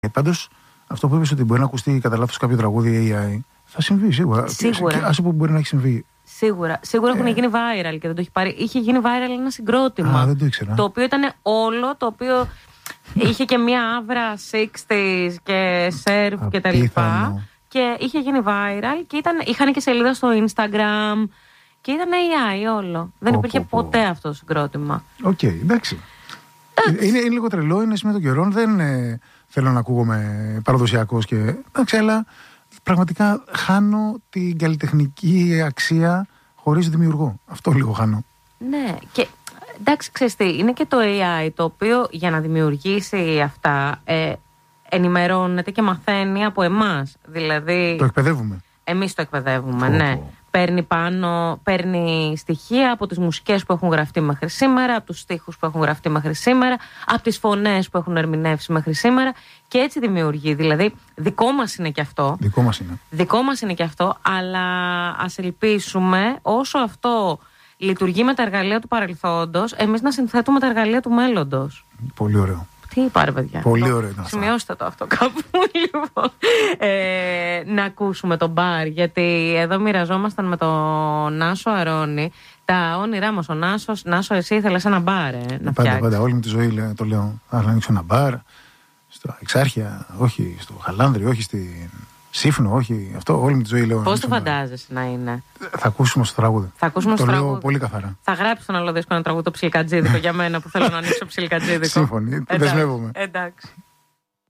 Πάντως, αυτό που είπες ότι μπορεί να ακουστεί κατά λάθος κάποιο τραγούδι AI, θα συμβεί σίγουρα. Ας πω μπορεί να έχει συμβεί. Σίγουρα έχουν γίνει viral και δεν το έχει πάρει. Είχε γίνει viral ένα συγκρότημα. Δεν το ήξερα. Το οποίο ήταν όλο, το οποίο είχε και μια άβρα 60s και surf και τα λοιπά. Και είχε γίνει viral και είχαν και σελίδα στο Instagram. Και ήταν AI όλο. Δεν υπήρχε ποτέ αυτό το συγκρότημα. Οκ, εντάξει. Είναι λίγο τρελό, είναι σημείο των καιρών. Δεν θέλω να ακούγομαι παραδοσιακός και. Εντάξει, αλλά πραγματικά χάνω την καλλιτεχνική αξία χωρίς δημιουργό. Αυτό λίγο χάνω. Ναι, και εντάξει, ξέρεις τι, είναι και το AI το οποίο για να δημιουργήσει αυτά ενημερώνεται και μαθαίνει από εμάς. Δηλαδή. Το εκπαιδεύουμε. Εμείς το εκπαιδεύουμε, ναι. Παίρνει στοιχεία από τις μουσικές που έχουν γραφτεί μέχρι σήμερα, από τους στίχους που έχουν γραφτεί μέχρι σήμερα, από τις φωνές που έχουν ερμηνεύσει μέχρι σήμερα και έτσι δημιουργεί. Δηλαδή, δικό μας είναι και αυτό. Δικό μας είναι και αυτό, αλλά ας ελπίσουμε όσο αυτό λειτουργεί με τα εργαλεία του παρελθόντος, εμείς να συνθέτουμε τα εργαλεία του μέλλοντος. Πολύ ωραίο. Τι είπα, ρε παιδιά. Πολύ ωραίο ήταν. Σημειώστε το αυτό κάπου, λοιπόν. Να ακούσουμε τον Μπαρ, γιατί εδώ μοιραζόμασταν με τον Νάσο Αρώνη τα όνειρά μας. Ο Νάσο, εσύ ήθελες ένα μπαρ, να φτιάξεις. Πάντα, όλη μου τη ζωή το λέω. Θα ανοίξω ένα μπαρ. Στο Εξάρχεια, όχι στο Χαλάνδρη, όχι στη Σύφνο, όχι. Αυτό όλη μου τη ζωή λέω. Πώς το φαντάζεσαι να είναι? Θα ακούσουμε στο τραγούδι. Το λέω πολύ καθαρά. Θα γράψει στον άλλο δίσκο ένα τραγούδι το ψιλικατζίδικο για μένα που θέλω να ανοίξω ψιλικατζίδικο. Σύμφωνοι, δεσμεύομαι. Εντάξει.